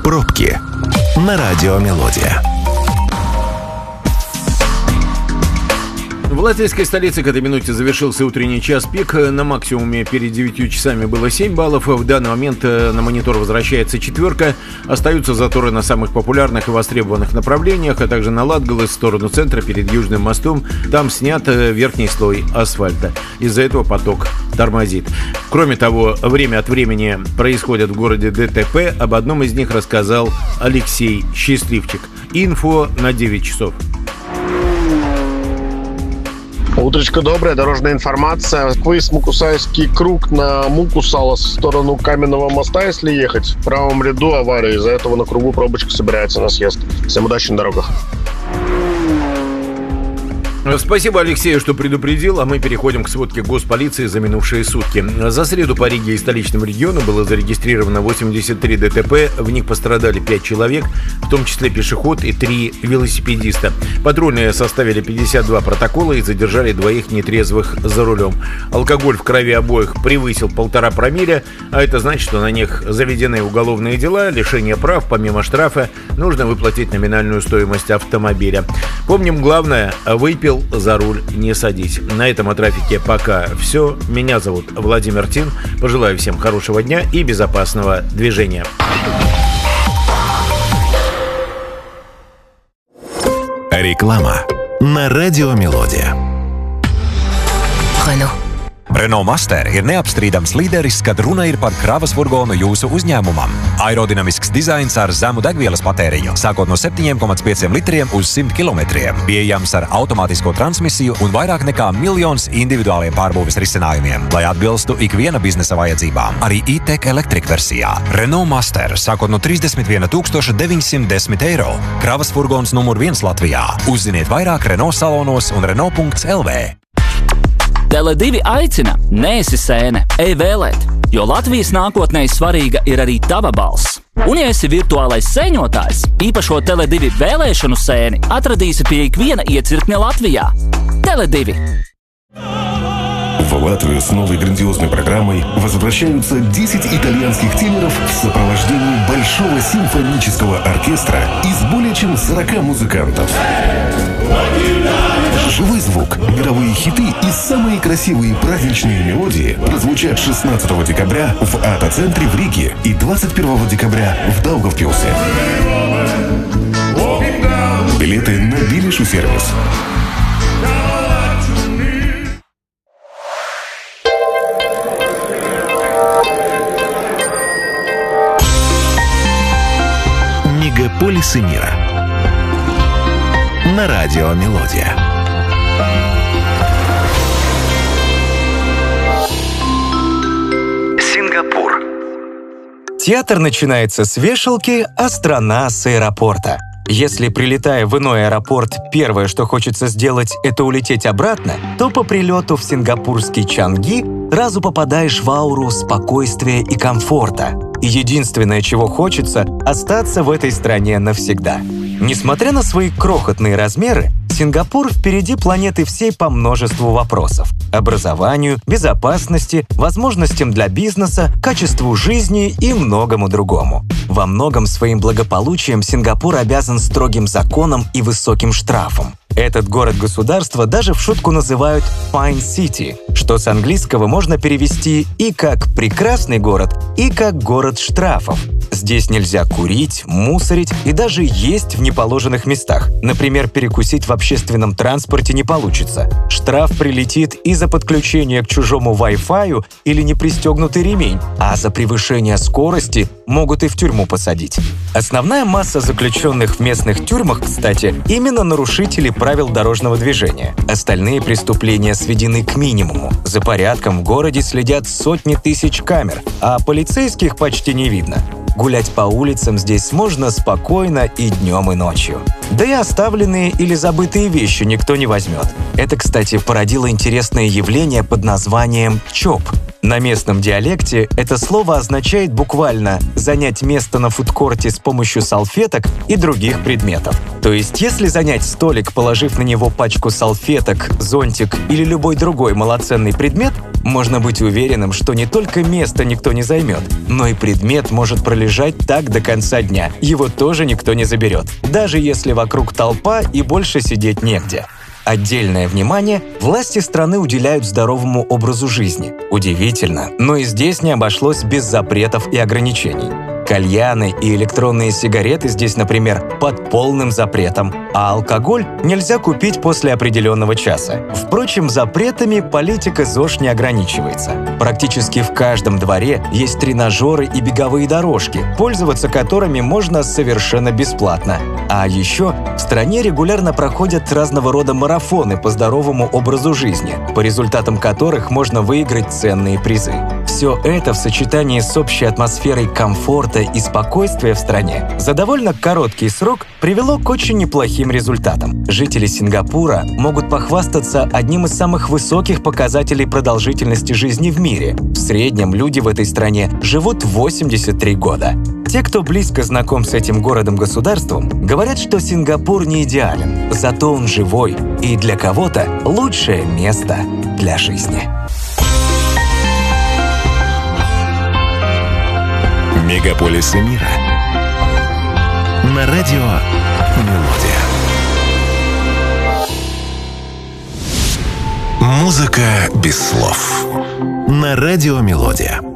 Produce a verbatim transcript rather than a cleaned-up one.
Пробки на радио «Мелодия». В латвийской столице к этой минуте завершился утренний час пик. На максимуме перед девятью часами было семь баллов. В данный момент на монитор возвращается четверка. Остаются заторы на самых популярных и востребованных направлениях, а также на Латгале в сторону центра перед Южным мостом. Там снят верхний слой асфальта. Из-за этого поток тормозит. Кроме того, время от времени происходят в городе ДТП. Об одном из них рассказал Алексей Счастливчик. Инфо на девять часов. Утречка добрая, дорожная информация. Выезд Мукусайский круг на Мукусало в сторону Каменного моста, если ехать. В правом ряду авария, из-за этого на кругу пробочка собирается на съезд. Всем удачи на дорогах. Спасибо Алексею, что предупредил, а мы переходим к сводке госполиции за минувшие сутки. За среду по Риге и столичному региону было зарегистрировано восемьдесят три ДТП, в них пострадали пять человек, в том числе пешеход и три велосипедиста. Патрульные составили пятьдесят два протокола и задержали двоих нетрезвых за рулем. Алкоголь в крови обоих превысил полтора промилле, а это значит, что на них заведены уголовные дела, лишение прав, помимо штрафа нужно выплатить номинальную стоимость автомобиля. Помним главное, выпил за руль не садись. На этом о трафике пока все. Меня зовут Владимир Тин. Пожелаю всем хорошего дня и безопасного движения. Реклама на радио «Мелодия». Renault. Renault Master ir neapstrīdams līderis, kad runa ir par kravas furgonu jūsu uzņēmumam. Aerodinamisks dizains ar zemu degvielas patēriņu, sākot no septiņiem komats pieciem litriem uz simt kilometriem. Pieejams ar automātisko transmisiju un vairāk nekā miljons individuāliem pārbūves risinājumiem, lai atbilstu ikviena biznesa vajadzībām. Arī e-tech Electric versijā. Renault Master, sākot no trīsdesmit viena tūkstoša deviņsimt desmit eiro. Kravas furgons numur viens Latvijā. Uzziniet vairāk Renault salonos un Renault punkts L V. Tele divi aicina, neesi sēne, ej vēlēt, jo Latvijas nākotnē svarīga ir arī tava balss. Un, ja esi virtuālais sēņotājs, īpašo Tele divi vēlēšanu sēni atradīsi pie ikviena iecirkņa Latvijā. Tele divi. В Латвию с новой грандиозной программой возвращаются десять итальянских теноров в сопровождении большого симфонического оркестра из более чем сорока музыкантов. Живой звук, мировые хиты и самые красивые праздничные мелодии прозвучат шестнадцатого декабря в Ата-центре в Риге и двадцать первого декабря в Даугавпилсе. Билеты на Билишу сервис. Мегаполисы мира на радио «Мелодия». Сингапур. Театр начинается с вешалки, а страна с аэропорта. Если, прилетая в иной аэропорт, первое, что хочется сделать, это улететь обратно, то по прилету в сингапурский Чанги сразу попадаешь в ауру спокойствия и комфорта. И единственное, чего хочется, остаться в этой стране навсегда. Несмотря на свои крохотные размеры, Сингапур впереди планеты всей по множеству вопросов: образованию, безопасности, возможностям для бизнеса, качеству жизни и многому другому. Во многом своим благополучием Сингапур обязан строгим законам и высоким штрафам. Этот город-государство даже в шутку называют Fine City, что с английского можно перевести и как «прекрасный город», и как «город штрафов». Здесь нельзя курить, мусорить и даже есть в неположенных местах. Например, перекусить в общественном транспорте не получится. Штраф прилетит и за подключение к чужому Wi-Fi или непристегнутый ремень, а за превышение скорости могут и в тюрьму посадить. Основная масса заключенных в местных тюрьмах, кстати, именно нарушители правил дорожного движения. Остальные преступления сведены к минимуму. За порядком в городе следят сотни тысяч камер, а полицейских почти не видно. Гулять по улицам здесь можно спокойно и днем, и ночью. Да и оставленные или забытые вещи никто не возьмет. Это, кстати, породило интересное явление под названием ЧОП. На местном диалекте это слово означает буквально «занять место на фудкорте с помощью салфеток и других предметов». То есть, если занять столик, положив на него пачку салфеток, зонтик или любой другой малоценный предмет, можно быть уверенным, что не только место никто не займет, но и предмет может пролежать так до конца дня. Его тоже никто не заберет, даже если вокруг толпа и больше сидеть негде. Отдельное внимание власти страны уделяют здоровому образу жизни. Удивительно, но и здесь не обошлось без запретов и ограничений. Кальяны и электронные сигареты здесь, например, под полным запретом, а алкоголь нельзя купить после определенного часа. Впрочем, запретами политика ЗОЖ не ограничивается. Практически в каждом дворе есть тренажеры и беговые дорожки, пользоваться которыми можно совершенно бесплатно. А еще в стране регулярно проходят разного рода марафоны по здоровому образу жизни, по результатам которых можно выиграть ценные призы. Все это в сочетании с общей атмосферой комфорта и спокойствия в стране за довольно короткий срок привело к очень неплохим результатам. Жители Сингапура могут похвастаться одним из самых высоких показателей продолжительности жизни в мире. В среднем люди в этой стране живут восемьдесят три года. Те, кто близко знаком с этим городом-государством, говорят, что Сингапур не идеален, зато он живой и для кого-то лучшее место для жизни. Мегаполисы мира. На радио «Мелодия». Музыка без слов. На радио «Мелодия».